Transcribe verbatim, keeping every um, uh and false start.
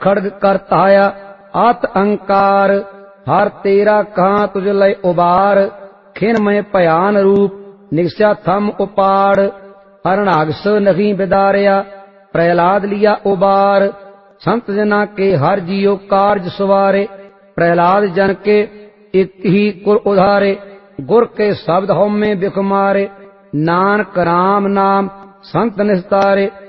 खड़ग कर ताया आत अंकार। हर तेरा कहाँ तुझ लय उबार, खिन में भयान रूप निगस्या थम उपाड़। हरणागस नहीं बिदारिया प्रहलाद लिया उबार, संत जना के हर जियो कार्य सवारे। प्रहलाद जन के एक ही कुल उधारे, गुर के शब्द हों में बिख मारे। नानक राम नाम संत निस्तारे,